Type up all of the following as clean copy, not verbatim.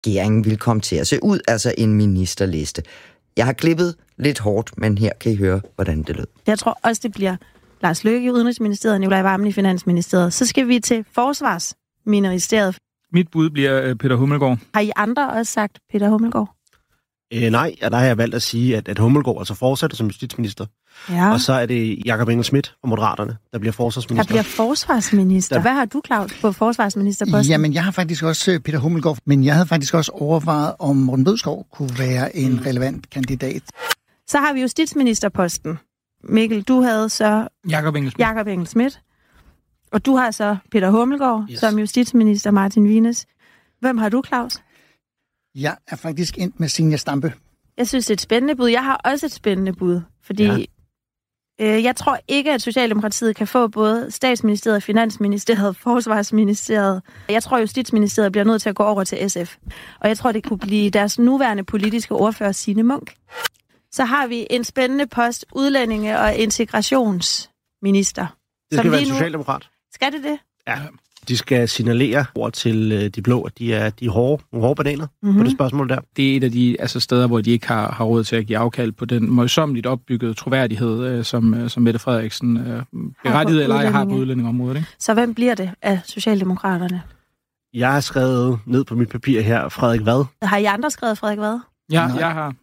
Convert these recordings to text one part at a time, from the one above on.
regeringen ville komme til at se ud, altså en ministerliste. Jeg har klippet lidt hårdt, men her kan I høre, hvordan det lød. Jeg tror også, det bliver Lars Løkke i Udenrigsministeriet, Nikolaj Wammen i Finansministeriet. Så skal vi til Forsvarsministeriet. Mit bud bliver Peter Hummelgaard. Har I andre også sagt Peter Hummelgaard? Nej, der har jeg valgt at sige, at Hummelgaard altså fortsætter som justitsminister. Ja. Og så er det Jakob Engel-Schmidt fra Moderaterne, der bliver forsvarsminister. Der bliver forsvarsminister. Hvad har du, Claus, på forsvarsministerposten? Jamen, jeg har faktisk også Peter Hummelgaard, men jeg havde faktisk også overvejet, om Morten Bødskov kunne være en relevant kandidat. Så har vi justitsministerposten. Mikkel, du havde så Jakob Engel-Schmidt. Og du har så Peter Hummelgaard som justitsminister, Martin Wienes. Hvem har du, Claus? Jeg er faktisk endt med Zenia Stampe. Jeg synes, det er et spændende bud. Jeg har også et spændende bud, fordi jeg tror ikke, at Socialdemokratiet kan få både Statsministeriet, Finansministeriet, Forsvarsministeriet. Jeg tror, Justitsministeriet bliver nødt til at gå over til SF. Og jeg tror, det kunne blive deres nuværende politiske ordfører, Signe Munk. Så har vi en spændende post, udlændinge- og integrationsminister. Det skal være en socialdemokrat. Skal det? Ja. De skal signalere over til de blå, at de er hårde bananer på det spørgsmål der. Det er et af de steder, hvor de ikke har råd til at give afkald på den møjsommeligt opbyggede troværdighed, som Mette Frederiksen berettiget eller ej har på udlændingeområdet. Ikke? Så hvem bliver det af Socialdemokraterne? Jeg har skrevet ned på mit papir her, Frederik Vad. Har I andre skrevet Frederik Vad? Ja, jeg har.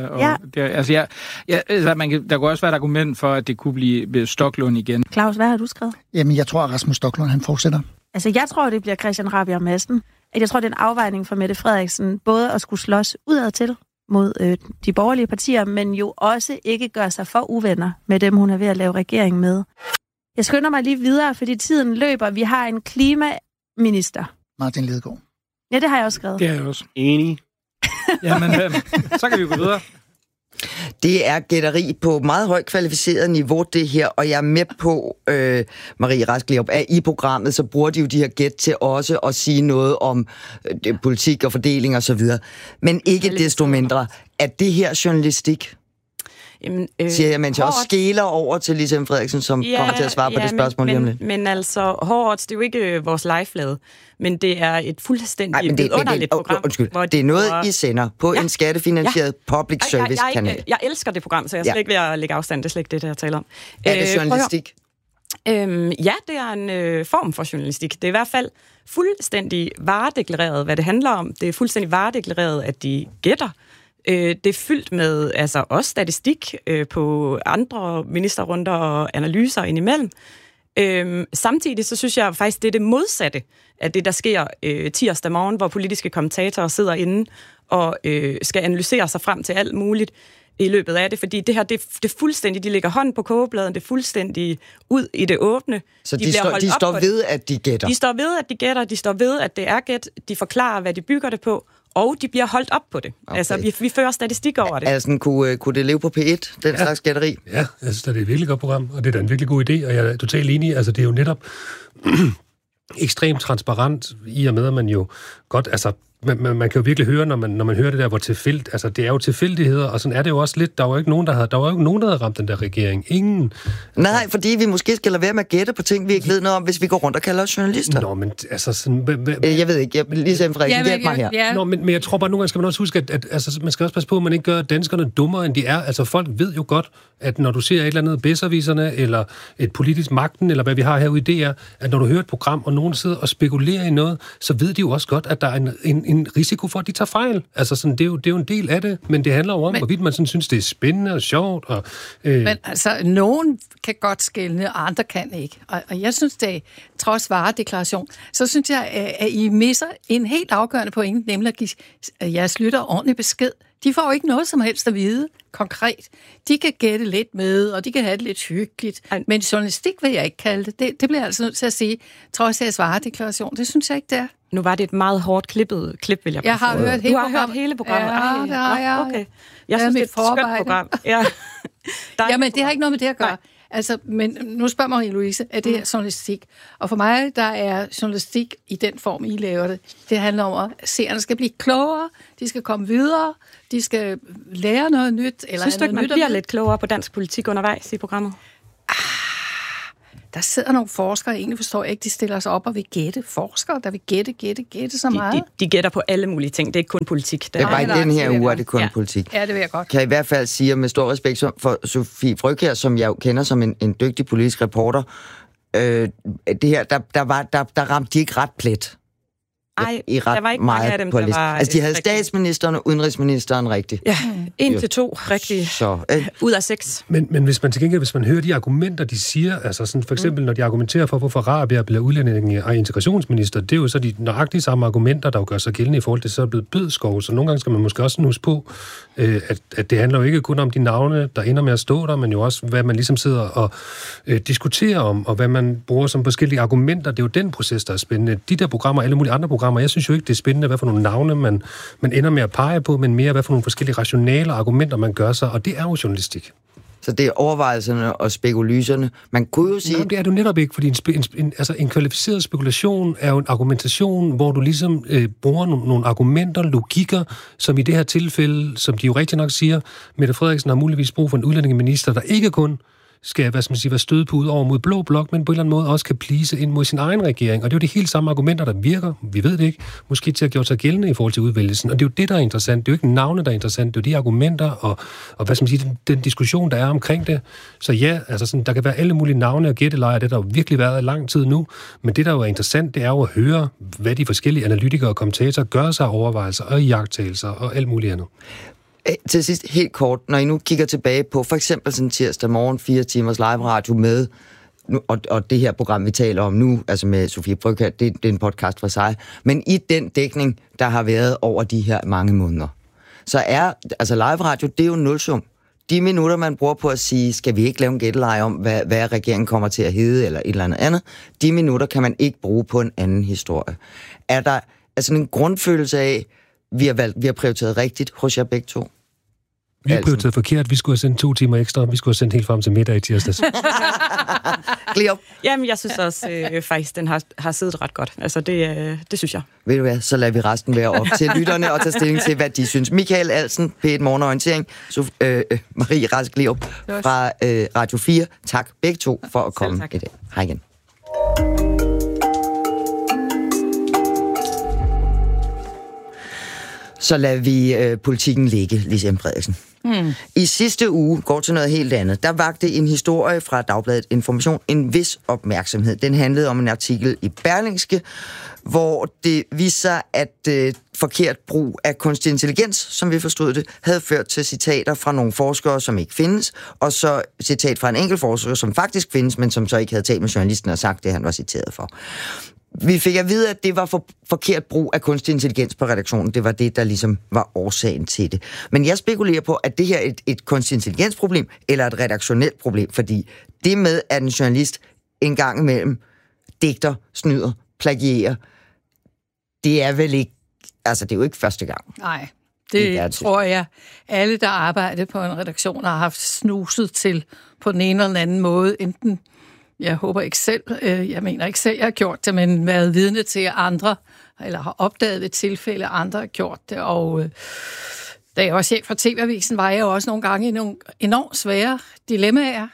Der kunne også være et argument for, at det kunne blive Stoklund igen. Claus, hvad har du skrevet? Jamen, jeg tror, at Rasmus Stoklund, han fortsætter. Altså, jeg tror, det bliver Christian Rabjerg Madsen. Jeg tror, det er en afvejning for Mette Frederiksen, både at skulle slås udad til mod de borgerlige partier, men jo også ikke gøre sig for uvenner med dem, hun er ved at lave regering med. Jeg skynder mig lige videre, fordi tiden løber. Vi har en klimaminister. Martin Lidegaard. Ja, det har jeg også skrevet. Det er jeg også. Enig. Jamen, så kan vi gå videre. Det er gætteri på meget højt kvalificeret niveau, det her, og jeg er med på, Marie Rask-Lerup, at i programmet, så bruger de jo de her gæt til også at sige noget om politik og fordeling og så videre. Men ikke desto mindre, at det her journalistik, jamen, siger jeg, mens jeg også skeler over til Lise M. Frederiksen, som kommer til at svare på det spørgsmål lige om lidt. Men altså, Hårdt, det er jo ikke vores live-flade, men det er et fuldstændig vidunderligt program. Undskyld, det er noget, I sender på en skattefinansieret public service-kanal. Jeg elsker det program, så jeg er slet ikke ved at lægge afstand. Det er slet ikke det, jeg taler om. Er det journalistik? Ja, det er en form for journalistik. Det er i hvert fald fuldstændig varedeklareret, hvad det handler om. Det er fuldstændig varedeklareret, at de gætter. Det er fyldt med også statistik på andre ministerrunder og analyser indimellem. Samtidig så synes jeg faktisk, det er det modsatte af det, der sker tirsdag morgen, hvor politiske kommentatorer sidder inde og skal analysere sig frem til alt muligt i løbet af det, fordi det her, det er fuldstændig, de lægger hånden på kogebladen, det er fuldstændig ud i det åbne. Så de står ved, at de gætter? De står ved, at de gætter, de står ved, at det er gæt, de forklarer, hvad de bygger det på, og de bliver holdt op på det. Okay. Altså, vi fører statistik over det. Altså, kunne det leve på P1, den slags gætteri? Ja, jeg synes, det er et virkelig godt program, og det er da en virkelig god idé, og jeg er totalt enig. Altså, det er jo netop ekstremt transparent, i og med, at man jo godt, altså, man kan jo virkelig høre, når man hører det der, hvor tilfældigt, altså det er jo tilfældigheder, og sådan er det jo også lidt. Der var jo ikke nogen, der havde ramt den der regering. Ingen. Nej, fordi vi måske skal lade være med at gætte på ting, vi ikke ved noget om, hvis vi går rundt og kalder os journalister. Nå, men altså sådan... Jeg ved ikke, Lise M. Frederiksen, hjælp mig her. Ja. Nå, men jeg tror bare, nogle gange skal man også huske, at altså, man skal også passe på, at man ikke gør danskerne dummere, end de er. Altså folk ved jo godt, at når du ser et eller andet bedserviserne, eller et politisk magten, eller hvad vi har herude i DR, at når du hører et program, og nogen sidder og spekulerer i noget, så ved de jo også godt, at der er en risiko for, at de tager fejl. Altså sådan, det er jo en del af det, men det handler jo om, hvorvidt man sådan synes, det er spændende og sjovt. Og, Men altså, nogen kan godt skelne, og andre kan ikke. Og jeg synes, det er, trods varedeklaration, så synes jeg, at I misser en helt afgørende point, nemlig at give jeres lytter ordentlig besked. De får jo ikke noget som helst at vide konkret. De kan gætte lidt med, og de kan have det lidt hyggeligt. Men journalistik vil jeg ikke kalde det. Det bliver jeg altså nødt til at sige, trods jeres varedeklaration. Det synes jeg ikke, det er. Nu var det et meget hårdt klippet klip, vil jeg har hørt hele programmet. Du har hørt hele programmet? Ja, det har jeg. Okay. Jeg synes, det er et skønt program. Ja. Jamen, det har ikke noget med det at gøre. Altså, men nu spørger Marie-Louise, er det journalistik? Og for mig, der er journalistik i den form, I laver det. Det handler om, at seerne skal blive klogere, de skal komme videre, de skal lære noget nyt. Eller synes du ikke, man bliver lidt klogere på dansk politik undervejs i programmet? der sidder nogle forskere, egentlig forstår jeg ikke, de stiller sig op og vil gætte. Forskere, der vil gætte så meget. De gætter på alle mulige ting. Det er ikke kun politik. Det er bare ikke den her uge, er det kun politik. Ja, det vil jeg godt. Kan jeg i hvert fald sige, med stor respekt for Sofie Frøkjær, som jeg jo kender som en dygtig politisk reporter, det her, der ramte de ikke ret plet. Ej, der var ikke mange af dem, der var... Altså, de havde statsministeren og udenrigsministeren rigtigt. Ja, 1 til 2 rigtigt. Så, ud af 6. Men hvis man til gengæld, hvis man hører de argumenter, de siger, altså sådan for eksempel, når de argumenterer for, hvorfor Rabia bliver udlændinge og integrationsminister, det er jo så de nøjagtige samme argumenter, der jo gør sig gældende i forhold til, så er blevet Bødskov. Så nogle gange skal man måske også huske på, at det handler jo ikke kun om de navne, der ender med at stå der, men jo også, hvad man ligesom sidder og diskuterer om, og hvad man bruger som forskellige argumenter. Det er jo den proces, der er spændende. De der programmer, alle mulige andre programmer, jeg synes jo ikke, det er spændende, hvad for nogle navne man ender med at pege på, men mere, hvad for nogle forskellige rationale argumenter, man gør sig, og det er jo journalistik. Så det er overvejelserne og spekulyserne. Man kunne jo sige... Nej, det er det jo netop ikke, fordi en kvalificeret spekulation er jo en argumentation, hvor du ligesom bruger nogle argumenter, logikker, som i det her tilfælde, som de jo rigtig nok siger, Mette Frederiksen har muligvis brug for en udlændingeminister, der ikke kun skal, være stødpude over mod blå blok, men på en eller anden måde også kan please ind mod sin egen regering. Og det er jo de helt samme argumenter, der virker, vi ved det ikke, måske til at gøre sig gældende i forhold til udvælgelsen. Og det er jo det, der er interessant. Det er jo ikke navne, der er interessant. Det er jo de argumenter og den diskussion, der er omkring det. Så ja, altså sådan, der kan være alle mulige navne og gættelejer, det der jo virkelig været i lang tid nu. Men det, der jo er interessant, det er jo at høre, hvad de forskellige analytikere og kommentatorer gør sig overvejelser og iagttagelser og alt muligt andet. Til sidst, helt kort, når I nu kigger tilbage på for eksempel sådan tirsdag morgen, 4 timers live radio med, og det her program, vi taler om nu, altså med Sofie Frøkjær, det er en podcast for sig, men i den dækning, der har været over de her mange måneder, så er, altså live radio, det er jo nulsum. De minutter, man bruger på at sige, skal vi ikke lave en gætteleje om, hvad regeringen kommer til at hedde, eller et eller andet, de minutter kan man ikke bruge på en anden historie. Er der altså en grundfølelse af, vi har prioriteret rigtigt hos jer begge to? Vi har prioriteret forkert. Vi skulle have sendt 2 timer ekstra. Vi skulle have sendt helt frem til middag i tirsdags. Glip. Jamen, jeg synes også faktisk, den har siddet ret godt. Altså, det synes jeg. Ved du hvad, så lader vi resten være op til lytterne og tage stilling til, hvad de synes. Michael Alsen, P1 Morgenorientering, Marie Rask Leop fra Radio 4. Tak begge to for at komme i dag. Hej igen. Så lader vi politikken ligge, Lise M. Frederiksen. I sidste uge, går til noget helt andet, der vagte en historie fra Dagbladet Information en vis opmærksomhed. Den handlede om en artikel i Berlingske, hvor det viste sig, at forkert brug af kunstig intelligens, som vi forstod det, havde ført til citater fra nogle forskere, som ikke findes, og så citat fra en enkelt forsker, som faktisk findes, men som så ikke havde talt med journalisten og sagt det, han var citeret for. Vi fik at vide, at det var forkert brug af kunstig intelligens på redaktionen. Det var det, der ligesom var årsagen til det. Men jeg spekulerer på, at det her er et kunstig intelligensproblem eller et redaktionelt problem, fordi det med, at en journalist en gang imellem digter, snyder, plagierer, det er vel ikke, altså det er jo ikke første gang. Nej, det tror jeg, alle, der arbejder på en redaktion, har haft snuset til på den ene eller den anden måde, enten jeg håber ikke selv, jeg mener ikke selv, jeg har gjort det, men været vidne til andre, eller har opdaget ved tilfælde, andre har gjort det. Og da jeg var chef for TV-avisen, var jeg jo også nogle gange i nogle enormt svære dilemmaer.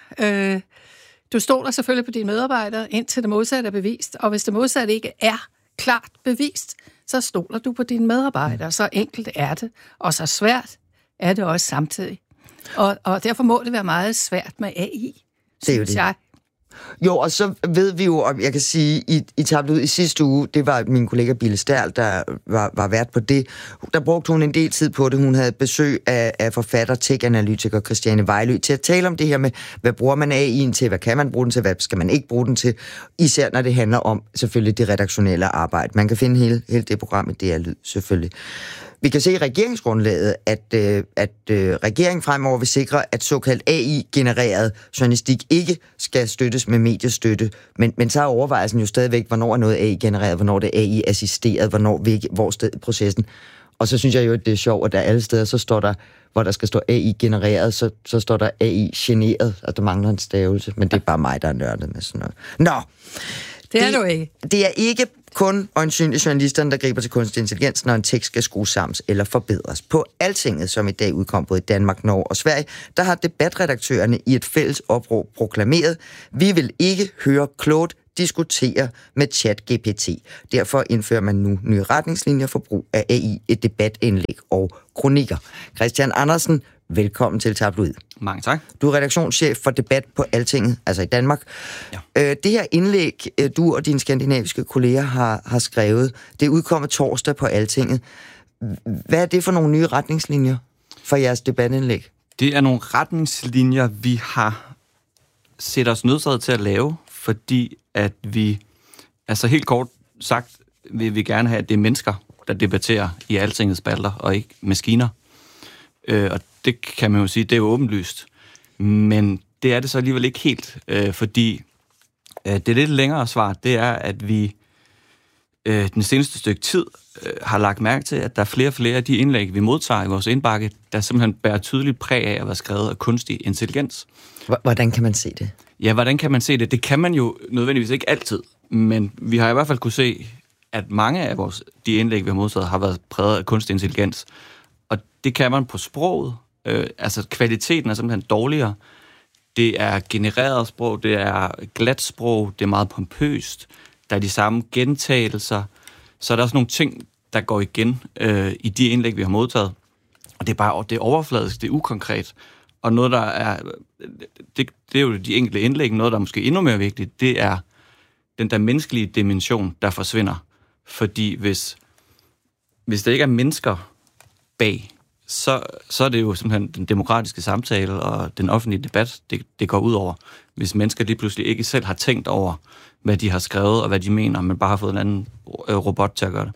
Du stoler selvfølgelig på dine medarbejdere, indtil det modsatte er bevist. Og hvis det modsatte ikke er klart bevist, så stoler du på dine medarbejdere. Så enkelt er det, og så svært er det også samtidig. Og derfor må det være meget svært med AI, synes jeg. Jo, og så ved vi jo, og jeg kan sige, I tabte ud i sidste uge, det var min kollega Bille Stærl, der var vært på det. Der brugte hun en del tid på det. Hun havde besøg af forfatter, tech-analytiker Christiane Vejlø til at tale om det her med, hvad bruger man AI'en til, hvad kan man bruge den til, hvad skal man ikke bruge den til, især når det handler om selvfølgelig det redaktionelle arbejde. Man kan finde hele det program i DR Lyd, selvfølgelig. Vi kan se i regeringsgrundlaget, at regeringen fremover vil sikre, at såkaldt AI-genereret journalistik ikke skal støttes med mediestøtte. Men så er overvejelsen jo stadigvæk, hvornår er noget AI-genereret, hvornår det er AI-assisteret, hvor sted i processen. Og så synes jeg jo, at det er sjovt, at der alle steder, så står der, hvor der skal stå AI-genereret, så står der AI-generet, og der mangler en stavelse. Men det er bare mig, der er nørdet med sådan noget. Nå! Det er du ikke. Det er ikke kun øjensynligt journalisterne, der griber til kunstig intelligens, når en tekst skal skrues sammen eller forbedres. På Altinget, som i dag udkom både i Danmark, Norge og Sverige, der har debatredaktørerne i et fælles opråb proklameret: vi vil ikke høre Claude diskutere med ChatGPT. Derfor indfører man nu nye retningslinjer for brug af AI, et debatindlæg og kronikker. Christian Andersen, velkommen til Tabloid. Mange tak. Du er redaktionschef for debat på Altinget, altså i Danmark. Ja. Det her indlæg, du og dine skandinaviske kolleger har skrevet, det udkommer torsdag på Altinget. Hvad er det for nogle nye retningslinjer for jeres debatindlæg? Det er nogle retningslinjer, vi har set os nødsaget til at lave, fordi at vi, altså helt kort sagt, vil vi gerne have, at det er mennesker, der debatterer i Altingets spalter, og ikke maskiner. Og det kan man jo sige, det er jo åbenlyst. Men det er det så alligevel ikke helt, fordi det lidt længere svar, det er, at vi den seneste stykke tid har lagt mærke til, at der er flere og flere af de indlæg, vi modtager i vores indbakke, der simpelthen bærer tydeligt præg af at være skrevet af kunstig intelligens. Hvordan kan man se det? Ja, hvordan kan man se det? Det kan man jo nødvendigvis ikke altid, men vi har i hvert fald kunne se, at mange af de indlæg, vi har modtaget, har været præget af kunstig intelligens. Og det kan man på sproget. Altså kvaliteten er simpelthen dårligere. Det er genereret sprog, det er glat sprog, det er meget pompøst. Der er de samme gentagelser. Så er der også nogle ting, der går igen i de indlæg, vi har modtaget. Og det er overfladisk, det er ukonkret. Og noget, der er... Det er jo de enkelte indlæg. Noget, der er måske endnu mere vigtigt, det er den der menneskelige dimension, der forsvinder. Fordi hvis der ikke er mennesker bag, så er det jo simpelthen den demokratiske samtale og den offentlige debat, det går ud over. Hvis mennesker lige pludselig ikke selv har tænkt over, hvad de har skrevet og hvad de mener, men bare har fået en anden robot til at gøre det.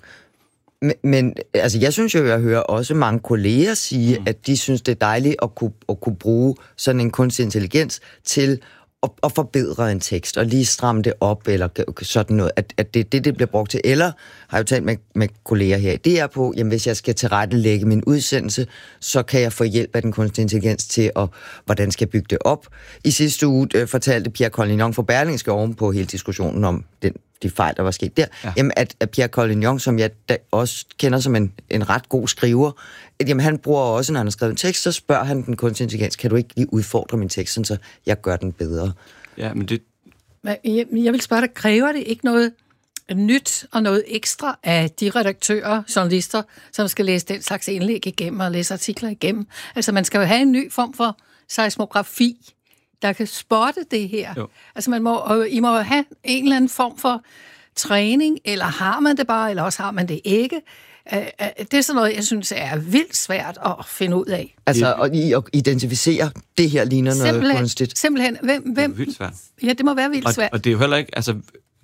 Men altså, jeg synes jo, jeg hører også mange kolleger sige, at de synes, det er dejligt at kunne bruge sådan en kunstig intelligens til at forbedre en tekst, og lige stramme det op, eller sådan noget, at det bliver brugt til. Eller har jeg jo talt med kolleger her, det er på, jamen hvis jeg skal tilrettelægge min udsendelse, så kan jeg få hjælp af den kunstige intelligens til, hvordan skal jeg bygge det op. I sidste uge fortalte Pierre Collignon fra Berlingske oven på hele diskussionen om de fejl, der var sket der, jamen at Pierre Collignon, som jeg også kender som en ret god skriver, jamen han bruger også, når han har skrevet en tekst, så spørger han den kunstig intelligens, kan du ikke lige udfordre min tekst, så jeg gør den bedre? Ja, men det... Jeg vil spørge dig, kræver det ikke noget nyt og noget ekstra af de redaktører, journalister, som skal læse den slags indlæg igennem og læse artikler igennem? Altså man skal jo have en ny form for seismografi, der kan spotte det her. Jo. Altså I må have en eller anden form for træning, eller har man det bare, eller også har man det ikke. Det er sådan noget, jeg synes er vildt svært at finde ud af. Altså at identificere, det her ligner noget kunstigt. Simpelthen. Hvem? Det er vildt svært. Ja, det må være vildt svært. Og det er jo heller ikke, altså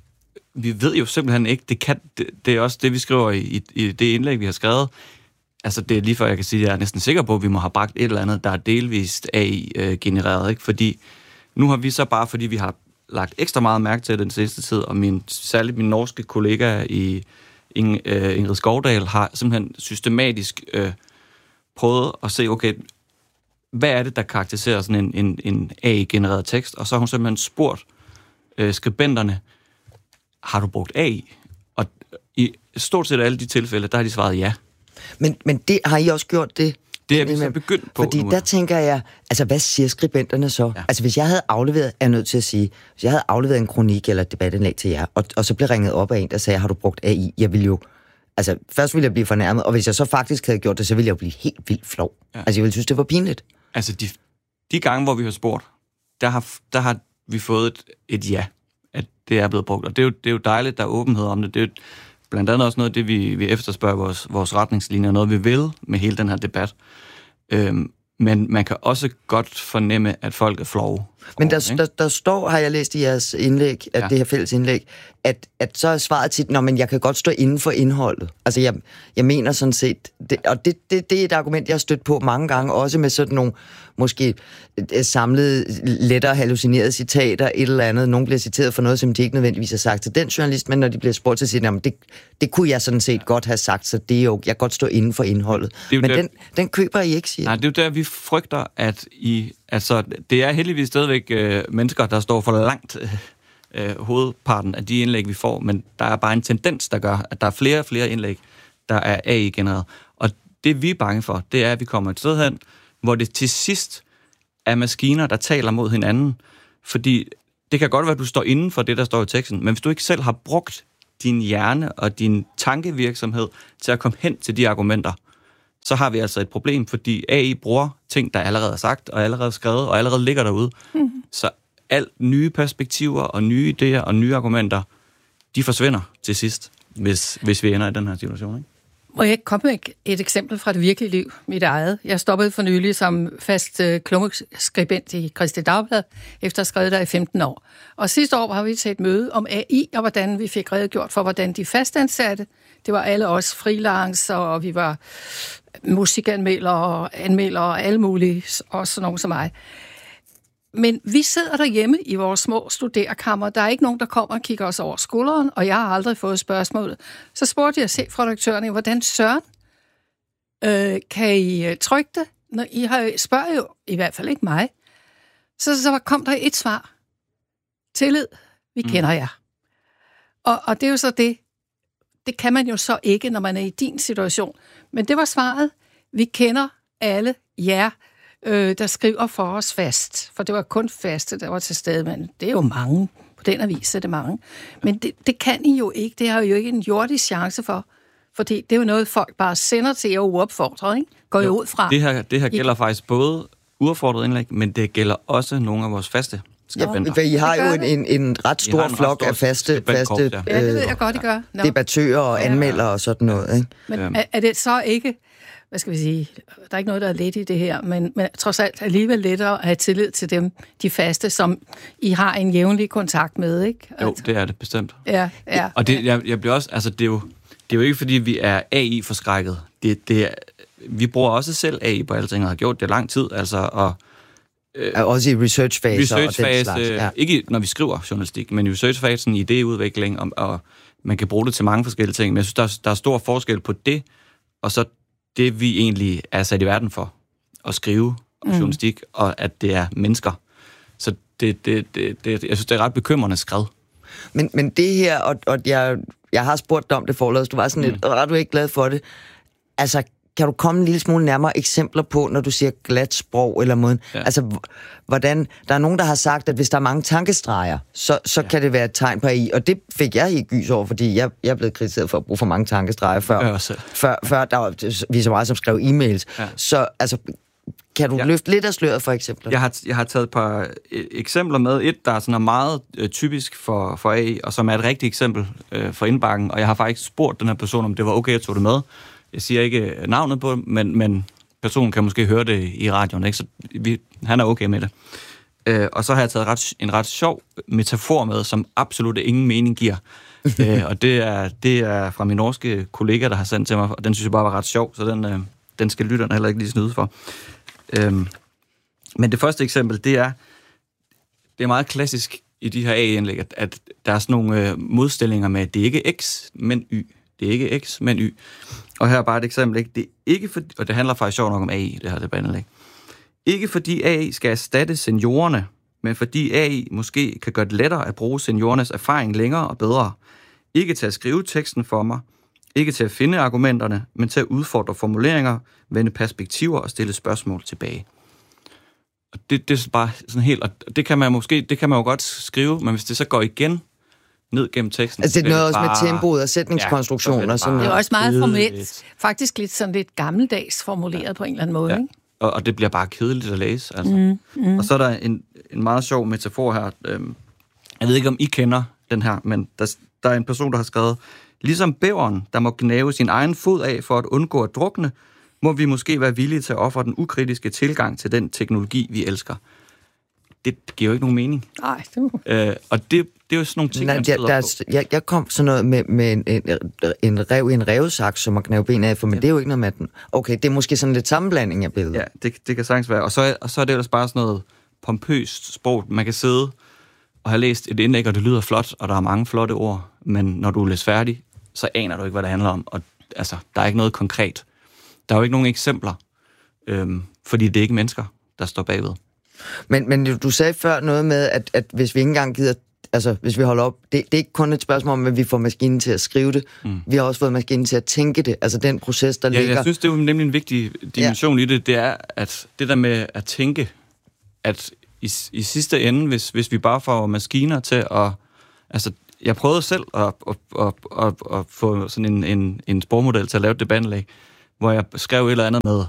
vi ved jo simpelthen ikke, det er også det, vi skriver i det indlæg, vi har skrevet. Altså, det er lige før, jeg kan sige, at jeg er næsten sikker på, at vi må have bragt et eller andet, der er delvist AI-genereret, ikke? Fordi nu har vi så bare, fordi vi har lagt ekstra meget mærke til den sidste tid, og særligt min norske kollega Ingrid Skovdal har simpelthen systematisk prøvet at se, okay, hvad er det, der karakteriserer sådan en AI-genereret tekst? Og så har hun simpelthen spurgt skribenterne, har du brugt AI? Og i stort set alle de tilfælde, der har de svaret ja. Men det har I også gjort det? Det er vi så begyndt på. Fordi der tænker jeg, altså hvad siger skribenterne så? Ja. Altså hvis jeg havde afleveret, er nødt til at sige, hvis jeg havde afleveret en kronik eller et debatindlæg til jer, og så blev ringet op af en, der sagde, har du brugt AI? Jeg ville jo, altså først ville jeg blive fornærmet, og hvis jeg så faktisk havde gjort det, så ville jeg jo blive helt vildt flov. Ja. Altså jeg ville synes, det var pinligt. Altså de gange, hvor vi har spurgt, der har vi fået et ja, at det er blevet brugt. Og det er jo dejligt, der er åbenhed om det. Det er jo blandt andet også noget af det, vi efterspørger vores retningslinjer, noget vi vil med hele den her debat. Men man kan også godt fornemme, at folk er flove. Men der står, har jeg læst i jeres indlæg, at det her fælles indlæg, at så er svaret tit, men jeg kan godt stå inden for indholdet. Altså jeg mener sådan set, og det er et argument, jeg har stødt på mange gange, også med sådan nogle måske samlede, lettere hallucinerede citater, et eller andet. Nogle bliver citeret for noget, som de ikke nødvendigvis har sagt til den journalist, men når de bliver spurgt til sig, det kunne jeg sådan set godt have sagt, så det er jo, jeg kan godt stå inden for indholdet. Men den køber I ikke, siger. Nej, det er jo der, vi frygter, at det er heldigvis stadigvæk mennesker, der står for langt hovedparten af de indlæg, vi får, men der er bare en tendens, der gør, at der er flere og flere indlæg, der er AI-genereret. Og det, vi er bange for, det er, at vi kommer et sted hen, hvor det til sidst er maskiner, der taler mod hinanden. Fordi det kan godt være, at du står inden for det, der står i teksten, men hvis du ikke selv har brugt din hjerne og din tankevirksomhed til at komme hen til de argumenter, så har vi altså et problem, fordi AI bruger ting, der allerede er sagt, og allerede skrevet, og allerede ligger derude. Så alt nye perspektiver, og nye idéer, og nye argumenter, de forsvinder til sidst, hvis vi ender i den her situation, ikke? Må jeg komme med et eksempel fra det virkelige liv, mit eget? Jeg stoppede for nylig som fast klummeskribent i Kristeligt Dagblad, efter at have skrevet der i 15 år. Og sidste år var vi til et møde om AI, og hvordan vi fik redegjort for, hvordan de fastansatte, det var alle os freelance, og vi var musikanmeldere, anmeldere og alle mulige, også nogen som mig. Men vi sidder derhjemme i vores små studerekammer. Der er ikke nogen, der kommer og kigger os over skulderen, og jeg har aldrig fået spørgsmålet. Så spurgte jeg chefredaktøren, hvordan søren kan I trykke det? Når I spørger jo i hvert fald ikke mig. Så kom der et svar. Tillid, vi kender jer. Og det er jo så det. Det kan man jo så ikke, når man er i din situation. Men det var svaret. Vi kender alle jer, der skriver for os fast. For det var kun faste, der var til stede, men det er jo mange. På den avis er det mange. Men det kan I jo ikke. Det har jo ikke en jordisk chance for. Fordi det er jo noget, folk bare sender til jer uopfordret, ikke? Går jo ud fra. Det her gælder faktisk både uopfordret indlæg, men det gælder også nogle af vores faste skribenter. Ja, I har jo en ret stor flok af faste ja, det ved jeg godt, I gør. Debattører og anmeldere og sådan noget, ikke? Men er det så ikke... Hvad skal vi sige, der er ikke noget, der er let i det her, men trods alt alligevel lettere at have tillid til dem, de faste, som I har en jævnlig kontakt med, ikke? Jo, det er det bestemt. Ja. Og det, jeg bliver også, altså det er jo ikke, fordi vi er AI-forskrækket. Vi bruger også selv AI på alting, og har gjort det lang tid, altså, og også i researchfaser og den slags. Ja. Ikke når vi skriver journalistik, men i researchfasen, i idéudvikling, og man kan bruge det til mange forskellige ting, men jeg synes, der er stor forskel på det, og så det, vi egentlig er sat i verden for, at skrive journalistik, og at det er mennesker. Så jeg synes, det er ret bekymrende skred. Men det her, og jeg har spurgt dig om det forladet, du var sådan lidt, du er ikke glad for det. Altså, kan du komme en lille smule nærmere eksempler på, når du siger glat sprog eller måden? Ja. Altså, hvordan... Der er nogen, der har sagt, at hvis der er mange tankestreger, så kan det være et tegn på AI. Og det fik jeg helt gys over, fordi jeg er blevet kritiseret for at bruge for mange tankestreger før der var vi så meget, som skrev e-mails. Ja. Så altså, kan du løfte lidt af sløret for eksempler? Jeg har taget et par eksempler med. Et, der er sådan meget typisk for AI, og som er et rigtigt eksempel for indbakken. Og jeg har faktisk spurgt den her person, om det var okay, at tog det med. Jeg siger ikke navnet på det, men personen kan måske høre det i radioen, ikke? Så han er okay med det. Og så har jeg taget en ret sjov metafor med, som absolut ingen mening giver. Og det er fra min norske kollega, der har sendt til mig, og den synes jeg bare var ret sjov, så den skal lytterne heller ikke lige snyde for. Men det første eksempel, det er meget klassisk i de her AI-indlæg, at der er sådan nogle modstillinger med, at det ikke er X, men Y. Det er ikke X, men Y. Og her er bare et eksempel, ikke? Det er ikke fordi, og det handler faktisk sjovt nok om AI, det her debatindlæg. Ikke fordi AI skal erstatte seniorerne, men fordi AI måske kan gøre det lettere at bruge seniorernes erfaring længere og bedre. Ikke til at skrive teksten for mig, ikke til at finde argumenterne, men til at udfordre formuleringer, vende perspektiver og stille spørgsmål tilbage. Og det er bare sådan helt, og det kan man jo godt skrive, men hvis det så går igen ned gennem teksten. Altså det er noget også med tempoet og sætningskonstruktioner. Ja, det er også meget formelt. Faktisk lidt gammeldags formuleret på en eller anden måde. Ja. Ikke? Og det bliver bare kedeligt at læse. Altså. Og så er der en meget sjov metafor her. Jeg ved ikke, om I kender den her, men der er en person, der har skrevet, ligesom bæveren, der må gnave sin egen fod af for at undgå at drukne, må vi måske være villige til at ofre den ukritiske tilgang til den teknologi, vi elsker. Det giver jo ikke nogen mening. Nej, og det er jo sådan nogle ting, jeg kom sådan noget med en rev i en revsaks, som at knæve ben af, for men det er jo ikke noget med den. Okay, det er måske sådan lidt sammenblanding af billeder. Ja, det kan sagtens være. Og så er det ellers bare sådan noget pompøst sprog. Man kan sidde og have læst et indlæg, og det lyder flot, og der er mange flotte ord, men når du er læst færdig, så aner du ikke, hvad det handler om. Og altså, der er ikke noget konkret. Der er jo ikke nogen eksempler, fordi det er ikke mennesker, der står bagved. Men du sagde før noget med, at hvis vi ikke engang gider altså, hvis vi holder op, det er ikke kun et spørgsmål om, at vi får maskinen til at skrive det. Vi har også fået maskinen til at tænke det. Altså den proces, der ligger... Jeg synes, det er jo nemlig en vigtig dimension i det. Det er, at det der med at tænke, at i sidste ende, hvis vi bare får maskiner til at... Altså, jeg prøvede selv at få sådan en sprogmodel til at lave et debatindlæg, hvor jeg skrev et eller andet med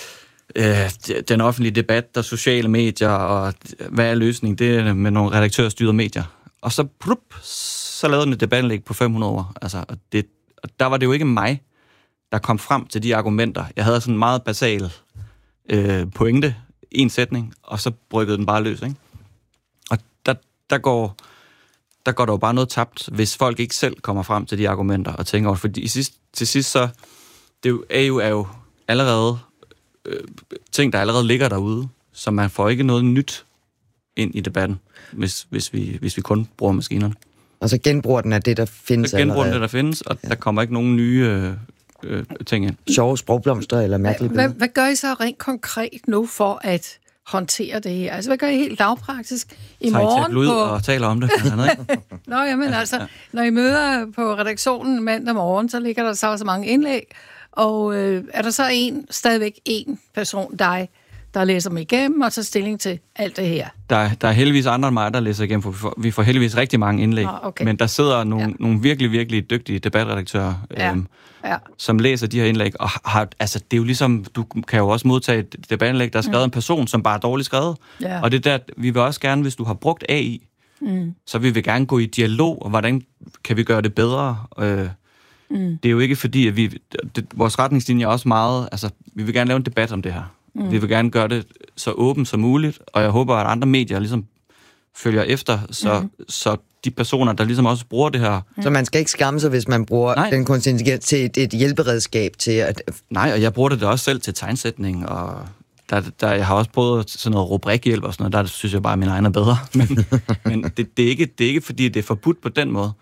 den offentlige debat, der sociale medier, og hvad er løsningen? Det er med nogle redaktørstyrede medier. Og så lavede den et debatindlæg på 500 ord. Altså, og der var det jo ikke mig, der kom frem til de argumenter. Jeg havde sådan en meget basal pointe, en sætning, og så bryggede den bare løs, ikke? Og der går der jo bare noget tabt, hvis folk ikke selv kommer frem til de argumenter og tænker over. Fordi til sidst så, det er jo allerede ting, der allerede ligger derude, så man får ikke noget nyt ind i debatten, hvis vi kun bruger maskinerne. Og så genbruger den af det, der findes allerede. Så genbruger den det, der findes, og der kommer ikke nogen nye ting ind. Sjove sprogblomster eller mærkelige billeder. Hvad gør I så rent konkret nu for at håndtere det her? Altså, hvad gør I helt lavpraktisk i morgen? Tager I og taler om det? Nå, jamen altså, når I møder på redaktionen mandag morgen, så ligger der så mange indlæg, og er der så stadigvæk en person, der læser dem igennem og tager stilling til alt det her? Der er heldigvis andre end mig, der læser igennem, for vi får heldigvis rigtig mange indlæg. Okay. Men der sidder nogle virkelig, virkelig dygtige debatredaktører, som læser de her indlæg. Og altså, det er jo ligesom, du kan jo også modtage et debatindlæg, der er skrevet en person, som bare er dårligt skrevet. Ja. Og det der, vi vil også gerne, hvis du har brugt AI, så vil vi gerne gå i dialog, og hvordan kan vi gøre det bedre? Det er jo ikke fordi, at vores retningslinje er også meget, altså, vi vil gerne lave en debat om det her. Vi vil gerne gøre det så åbent som muligt, og jeg håber, at andre medier ligesom følger efter, så de personer, der ligesom også bruger det her... Så man skal ikke skamme sig, hvis man bruger den kunstig intelligens til et hjælperedskab til at... Nej, og jeg bruger det også selv til tegnsætning, og jeg har også prøvet sådan noget rubrikhjælp og sådan noget, der synes jeg bare, at min egen er bedre. Men det er ikke, fordi det er forbudt på den måde.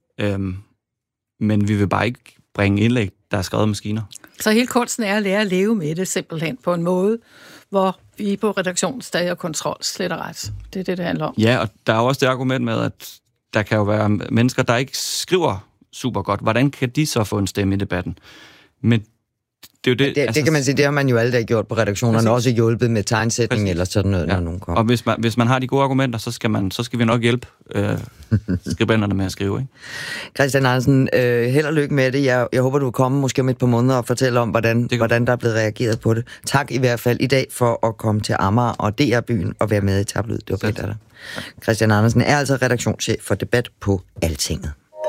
Men vi vil bare ikke bringe indlæg, der er skrevet af maskiner. Så hele kunsten er at lære at leve med det simpelthen på en måde, hvor vi på redaktionen stadig har kontrol slet og ret. Det er det handler om. Ja, og der er også det argument med, at der kan jo være mennesker, der ikke skriver super godt. Hvordan kan de så få en stemme i debatten? Men det er jo det... Det kan man sige, det har man jo aldrig gjort på redaktionerne, også hjulpet med tegnsætning eller sådan noget, når nogen kommer. Og hvis man har de gode argumenter, så skal vi nok hjælpe skribenterne med at skrive, ikke? Christian Andersen, held og lykke med det. Jeg håber, du vil komme måske om et par måneder og fortælle om, hvordan der er blevet reageret på det. Tak i hvert fald i dag for at komme til Amager og DR-byen og være med i Tabloid. Det var fedt af dig. Christian Andersen er altså redaktionschef for Debat på Altinget.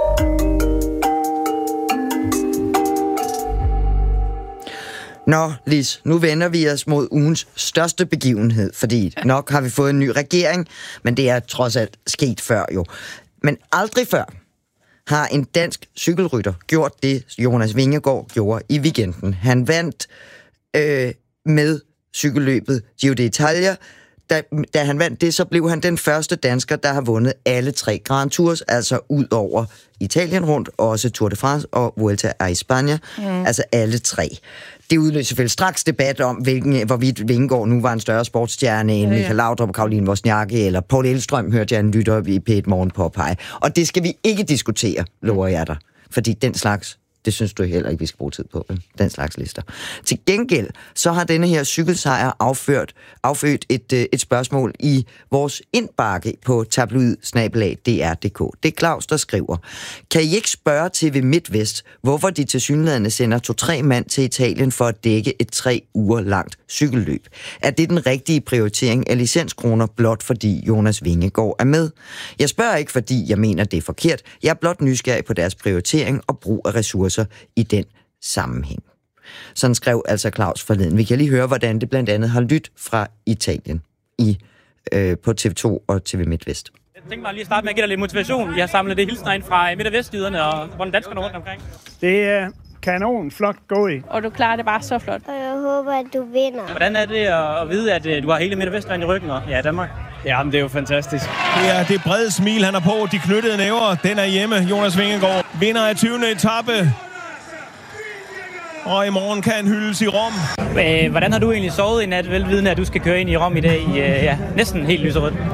Nå, Lis, nu vender vi os mod ugens største begivenhed, fordi nok har vi fået en ny regering, men det er trods alt sket før jo. Men aldrig før har en dansk cykelrytter gjort det, Jonas Vingegaard gjorde i weekenden. Han vandt med cykelløbet Giro d'Italia. Da han vandt det, så blev han den første dansker, der har vundet alle 3 Grand Tours, altså ud over Italien rundt, også Tour de France og Vuelta a España, altså alle 3. Det udløste selvfølgelig straks debat om, hvorvidt Vingegaard nu var en større sportsstjerne end Michael Laudrup, Caroline Wozniacki eller Paul Elvstrøm, hørte jeg en lytter i P1 Morgen påpege. Og det skal vi ikke diskutere, lover jeg dig. Fordi den slags, det synes du heller ikke, vi skal bruge tid på, den slags lister. Til gengæld, så har denne her cykelsejr affødt et spørgsmål i vores indbakke på tabloid@dr.dk. Det er Claus, der skriver: Kan I ikke spørge TV MidtVest, hvorfor de tilsyneladende sender 2-3 mand til Italien for at dække et 3 uger langt cykelløb? Er det den rigtige prioritering af licenskroner, blot fordi Jonas Vingegaard er med? Jeg spørger ikke, fordi jeg mener, det er forkert. Jeg er blot nysgerrig på deres prioritering og brug af ressourcer i den sammenhæng. Sådan skrev altså Claus forleden. Vi kan lige høre, hvordan det blandt andet har lyttet fra Italien på TV2 og TV MidtVest. Jeg tænkte mig lige at starte med at give dig lidt motivation. Jeg har samlet det hilsner ind fra Midt- og Vestjyderne og hvordan danskerne rundt omkring. Det er kanon, flot gået. Og du klarer det bare så flot. Og jeg håber, at du vinder. Hvordan er det at vide, at du har hele Midt- og Vestjylland i ryggen og Danmark? Jamen, det er jo fantastisk. Det er det brede smil, han har på. De knyttede næver, den er hjemme. Jonas Vingegaard vinder af 20. etape. Og i morgen kan han hyldes i Rom. Hvordan har du egentlig sovet i nat, velvidende, at du skal køre ind i Rom i dag i næsten helt lyserødt?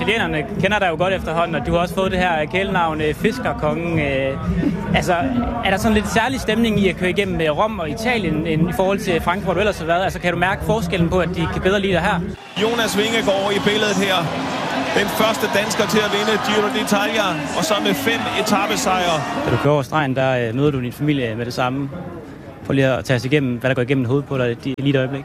italienerne kender dig jo godt efterhånden, og du har også fået det her kælenavn Fiskerkongen. Altså, er der sådan lidt særlig stemning i at køre igennem Rom og Italien i forhold til Frankrig, hvor du ellers har været? Altså, kan du mærke forskellen på, at de kan bedre lide dig her? Jonas Vingegaard i billedet her. Den første dansker til at vinde Giro d'Italia, og så med 5 etapesejre. Da du kører over stregen, der møder du din familie med det samme. For lige at tage os igennem, hvad der går igennem hovedet på dig lige et øjeblik.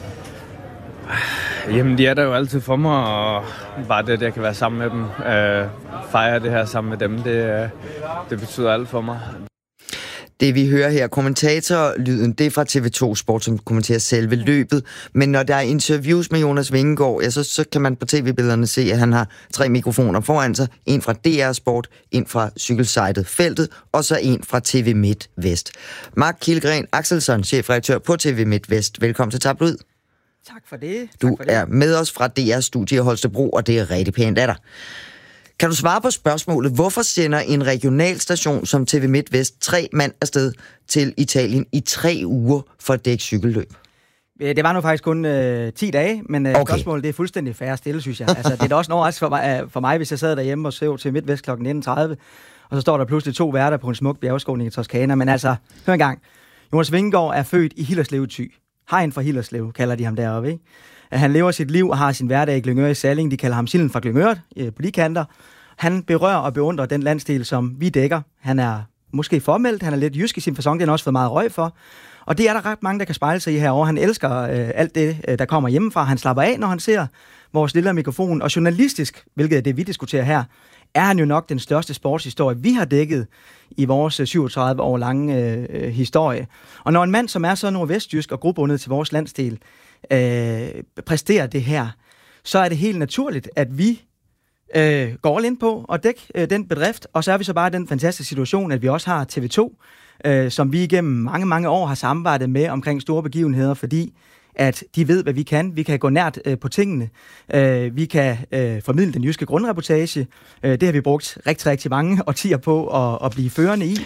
Jamen, de er der jo altid for mig, og bare det, at jeg kan være sammen med dem, fejre det her sammen med dem, det betyder alt for mig. Det vi hører her, kommentatorlyden, det er fra TV2 Sport, som kommenterer selve løbet. Men når der er interviews med Jonas Vingegaard, ja, så kan man på tv-billederne se, at han har 3 mikrofoner foran sig. En fra DR Sport, en fra cykelsejtet Feltet, og så en fra TV Midt Vest. Mark Kielgren Axelsson, chefredaktør på TV Midt Vest. Velkommen til Tabloid. Tak for det. Du er med os fra DR-studie i Holstebro, og det er rigtig pænt af dig. Kan du svare på spørgsmålet, hvorfor sender en regionalstation som TV Midt Vest 3 mand afsted til Italien i 3 uger for at dække cykelløb? Det var nu faktisk kun 10 dage, men spørgsmålet det er fuldstændig fair stille, synes jeg. Altså, det er da også en overraskelse for mig, hvis jeg sad derhjemme og så til Midt Vest kl. 19.30, og så står der pludselig 2 værter på en smuk bjergskåning i Toskana. Men altså, hør en gang. Jonas Vingegaard er født i Hillerslev Thy. Hegn fra Hillerslev, kalder de ham deroppe, ikke? Han lever sit liv og har sin hverdag i Glyngøre i Salling. De kalder ham Silden fra Glyngøre på de kanter. Han berører og beundrer den landsdel, som vi dækker. Han er måske formelt, han er lidt jysk i sin facon, det har han også fået meget røg for. Og det er der ret mange, der kan spejle sig i herovre. Han elsker alt det, der kommer hjemmefra. Han slapper af, når han ser vores lille mikrofon. Og journalistisk, hvilket er det, vi diskuterer her, er han jo nok den største sportshistorie, vi har dækket i vores 37 år lange historie. Og når en mand, som er så nordvestjysk og grobundet til vores landsdel, præsterer det her, så er det helt naturligt, at vi går all in på at dække den bedrift, og så er vi så bare i den fantastiske situation, at vi også har TV2, som vi igennem mange, mange år har samarbejdet med omkring store begivenheder, fordi at de ved, hvad vi kan. Vi kan gå nært på tingene. Vi kan formidle den jyske grundreportage. Det har vi brugt rigtig, rigtig mange årtier på at blive førende i.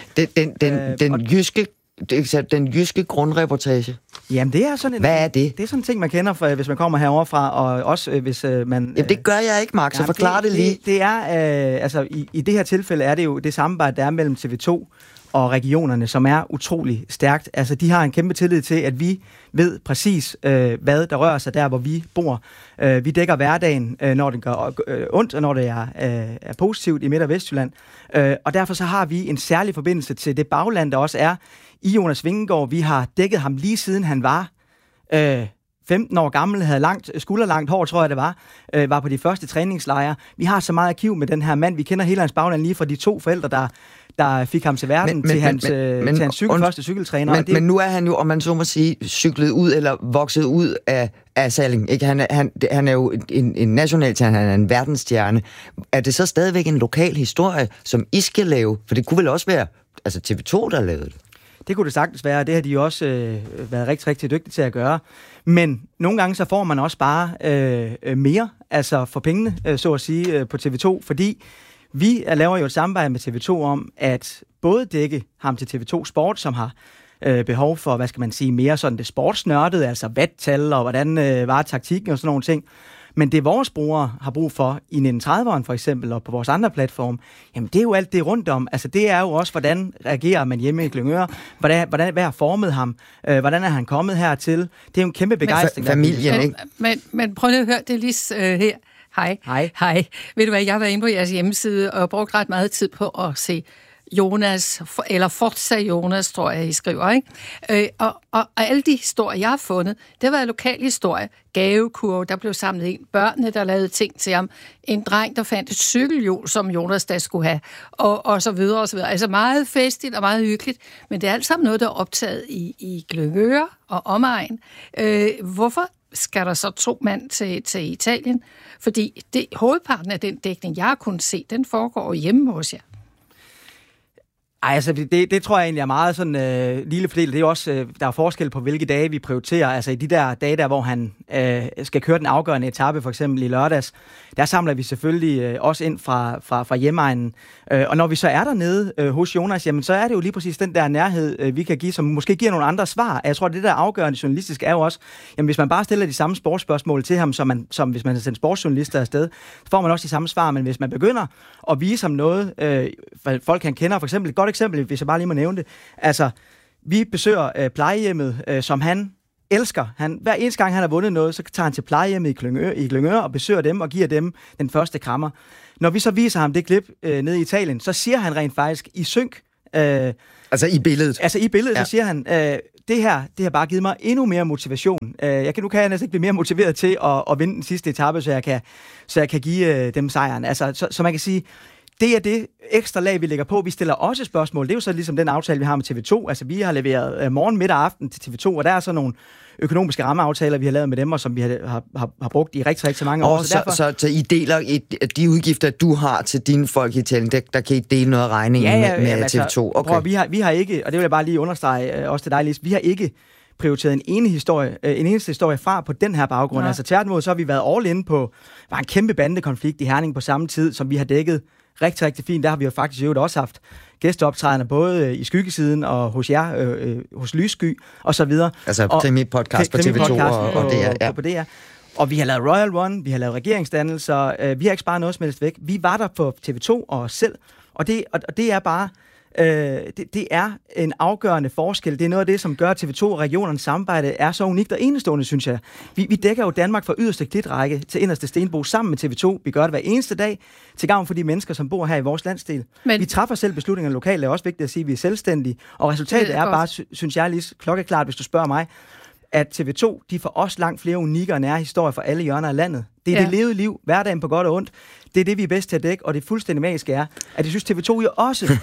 Den jyske grundreportage? Jamen, det er sådan en... Hvad er det? Det er sådan en ting, man kender, hvis man kommer heroverfra, og også hvis man... Jamen, det gør jeg ikke, Mark, så forklar det lige. Det er, altså, i det her tilfælde er det jo det samarbejde, der er mellem TV2 og regionerne, som er utrolig stærkt. Altså, de har en kæmpe tillid til, at vi ved præcis, hvad der rører sig der, hvor vi bor. Vi dækker hverdagen, når det gør ondt, og når det er positivt i Midt- og Vestjylland. Og derfor så har vi en særlig forbindelse til det bagland, der også er i Jonas Vingegaard. Vi har dækket ham lige siden han var 15 år gammel, havde skulderlangt hår, tror jeg det var på de første træningslejre. Vi har så meget arkiv med den her mand. Vi kender hele hans bagland lige fra de 2 forældre, der fik ham til verden, til hans første cykeltræner. Men nu er han jo, om man så må sige, cyklet ud eller vokset ud af Salling. Ikke? Han er jo en nationalstjerne, han er en verdensstjerne. Er det så stadigvæk en lokal historie, som I skal lave? For det kunne vel også være TV2, der lavede det? Det kunne det sagtens være, det har de også været rigtig, rigtig dygtige til at gøre. Men nogle gange så får man også bare mere, altså for pengene, så at sige, på TV2, fordi vi laver jo et samarbejde med TV2 om at både dække ham til TV2 Sport, som har behov for, hvad skal man sige, mere sådan det sportsnørdede, altså vattal og hvordan var taktikken og sådan nogle ting. Men det vores brugere har brug for i 1930'eren for eksempel, og på vores andre platform, jamen det er jo alt det rundt om. Altså det er jo også, hvordan reagerer man hjemme i Glyngøre? Hvad har formet ham? Hvordan er han kommet hertil? Det er jo en kæmpe begejstring. Familien, ikke? Men prøv lige at høre, det er lige her. Hej. Ved du hvad, jeg var inde på jeres hjemmeside og brugt ret meget tid på at se Jonas, eller Forza Jonas, tror jeg, I skriver, ikke? Og alle de historier, jeg har fundet, det var lokal historie. Gavekurve, der blev samlet ind. Børnene, der lavede ting til ham. En dreng, der fandt et cykelhjul, som Jonas da skulle have. Og så videre, og så videre. Altså meget festligt og meget hyggeligt. Men det er alt sammen noget, der er optaget i Glyngøre og omegn. Hvorfor skal der så 2 mand til Italien? Fordi hovedparten af den dækning, jeg har kunnet se, den foregår hjemme hos jer. Ej, altså det tror jeg egentlig er meget sådan lille fordel. Det er jo også, der er forskel på, hvilke dage vi prioriterer. Altså i de der dage, der hvor han skal køre den afgørende etape, for eksempel i lørdags, der samler vi selvfølgelig også ind fra hjemegnen. Og når vi så er dernede hos Jonas, jamen så er det jo lige præcis den der nærhed, vi kan give, som måske giver nogle andre svar. Jeg tror, det der afgørende journalistisk er jo også, jamen hvis man bare stiller de samme sportsspørgsmål til ham, som hvis man har sendt sportsjournalister afsted, så får man også de samme svar. Men hvis man begynder at vise ham noget, folk han kender, for eksempel et godt eksempel, hvis jeg bare lige må nævne det. Altså, vi besøger plejehjemmet, som han elsker. Hver eneste gang, han har vundet noget, så tager han til plejehjemmet i Glyngøre og besøger dem og giver dem den første krammer. Når vi så viser ham det klip nede i Italien, så siger han rent faktisk i synk. Altså i billedet? Altså i billedet, ja. Så siger han, det har bare givet mig endnu mere motivation. Nu kan jeg næsten ikke blive mere motiveret til at vinde den sidste etape, så jeg kan give dem sejren. Altså, så man kan sige, det er det ekstra lag, vi lægger på. Vi stiller også spørgsmål. Det er jo så ligesom den aftale, vi har med TV2. Altså, vi har leveret morgen, middag og aften til TV2, og der er så nogle økonomiske rammeaftaler, vi har lavet med dem, og som vi har brugt i rigtig, rigtig mange år. Så I deler de udgifter, du har til dine folk i Italien, der kan I dele noget af regningen med TV2? Okay. Prøv, vi har ikke, og det vil jeg bare lige understrege også til dig, Lise, vi har ikke prioriteret en eneste historie fra på den her baggrund. Ja. Altså tværtimod, så har vi været all in på en kæmpe bandekonflikt i Herning på samme tid, som vi har dækket rigtig, rigtig fint. Der har vi jo faktisk også haft gæsteoptrædende både i Skyggesiden og hos jer, hos Lyssky og så videre. Altså krimi-podcast på TV2 og DR. Ja. På DR. Og vi har lavet Royal One, vi har lavet regeringsdannelser, vi har ikke sparet noget som helst væk. Vi var der på TV2 og os selv, og det er bare det er en afgørende forskel. Det er noget af det, som gør TV2 og regionernes samarbejde er så unikt og enestående, synes jeg. Vi dækker jo Danmark fra yderste klitrække til inderste stenbo sammen med TV2. Vi gør det hver eneste dag til gavn for de mennesker, som bor her i vores landsdel. Men vi træffer selv beslutninger lokalt. Det er også vigtigt at sige, at vi er selvstændige. Og resultatet er bare, synes jeg lige klokkeklart, hvis du spørger mig, at TV2, de får også langt flere unikke og nære historier fra alle hjørner af landet. Det er det levede liv, hverdagen på godt og ondt. Det er det, vi er bedst til at dække, og det er fuldstændig magiske er, at jeg synes, TV2 jo også.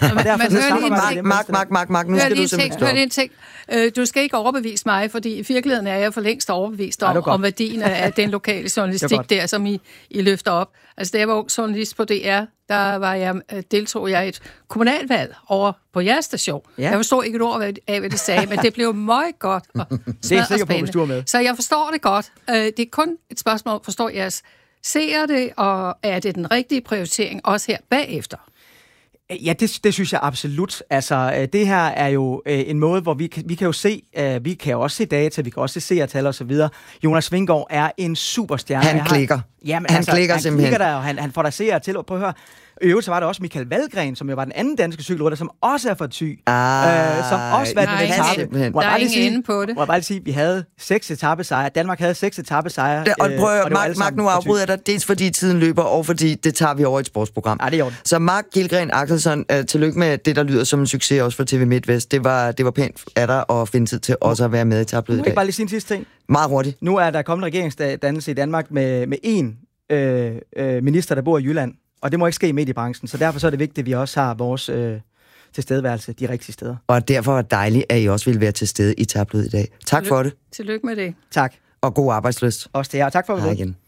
Mark, nu skal du simpelthen stoppe. Du skal ikke overbevise mig, fordi i virkeligheden er jeg for længst overbevist om værdien af den lokale journalistik der, som I løfter op. Altså, da jeg var journalist på DR, deltog jeg i et kommunalvalg over på jeres station. Ja. Jeg forstod ikke et ord af, hvad det sagde, men det blev meget godt og spændende. Så jeg forstår det godt. Det er kun et spørgsmål, forstår jeres seere det, og er det den rigtige prioritering også her bagefter? Ja, det synes jeg absolut. Altså, det her er jo en måde, hvor vi kan jo se, vi kan jo også se data, vi kan også se seertal og så videre. Jonas Vingegaard er en superstjerne. Han klikker. Jamen, han klikker simpelthen. Han klikker der, og han får der seere til. Prøv at høre. I øvrigt så var der også Michael Valgren, som jo var den anden danske cykelrytter, som også er fra Thy. Som også vandt den etape. Der er ingen ende på det. Må jeg bare lige sige, vi havde 6 etapesejre. Danmark havde 6 etapesejre. Og prøv at Mark, nu afbryder jeg dig, dels fordi tiden løber, og fordi det tager vi over et sportsprogram. Ja, det er så Mark Gilgren Axelsson, tillykke med det, der lyder som en succes også for TV MidtVest. Det var pænt af dig at finde tid til også at være med i etabløbet i dag. Jeg bare lige sige en sidste ting. Meget hurtigt. Nu er der kommet regeringsdannelse i Danmark med én minister, der bor i Jylland. Og det må ikke ske i mediebranchen, så derfor så er det vigtigt, at vi også har vores tilstedeværelse de rigtige steder. Og derfor er det dejligt, at I også vil være til stede i tablet i dag. Tak for det. Tillykke med det. Tak. Og god arbejdslyst. Også til jer. Tak for det. Igen.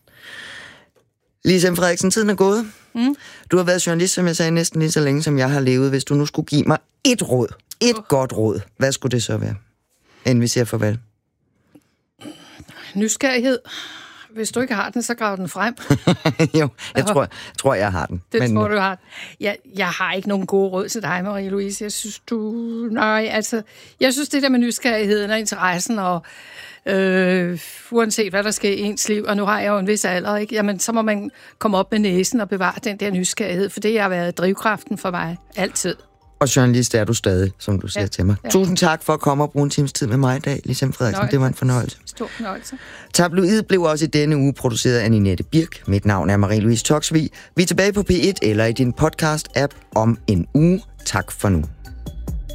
Lise M. Frederiksen, tiden er gået. Du har været journalist, som jeg sagde, næsten lige så længe, som jeg har levet. Hvis du nu skulle give mig et råd, godt råd, hvad skulle det så være, inden vi siger farvel? Nysgerrighed. Hvis du ikke har den, så grav den frem. Jo, jeg tror, jeg har den. Det tror du har. Jeg har ikke nogen gode råd til dig, Marie-Louise. Jeg synes det der med nysgerrigheden og interessen, og uanset hvad der sker i ens liv, og nu har jeg jo en vis alder, ikke? Jamen, så må man komme op med næsen og bevare den der nysgerrighed, for det har været drivkraften for mig altid. Og journalist er du stadig, som du siger til mig. Ja. Tusind tak for at komme og bruge en times tid med mig i dag, Lise M. Frederiksen. Det var en fornøjelse. Stor fornøjelse. Tabloidet blev også i denne uge produceret af Ninette Birk. Mit navn er Marie-Louise Toksvig. Vi er tilbage på P1 eller i din podcast-app om en uge. Tak for nu.